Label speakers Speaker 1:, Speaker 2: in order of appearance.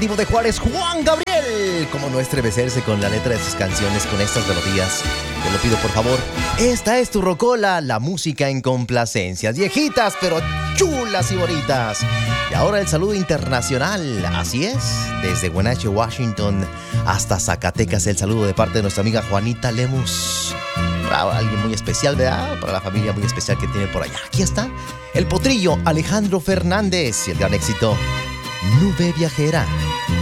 Speaker 1: Divo de Juárez, Juan Gabriel. Como no estremecerse con la letra de sus canciones, con estas melodías. Te lo pido por favor. Esta es tu rocola, la música en complacencias. Viejitas, pero chulas y bonitas. Y ahora el saludo internacional. Así es, desde Wenatchee, Washington, hasta Zacatecas. El saludo de parte de nuestra amiga Juanita Lemus. Para alguien muy especial, ¿verdad? Para la familia muy especial que tiene por allá. Aquí está el potrillo Alejandro Fernández y el gran éxito Nube Viajera.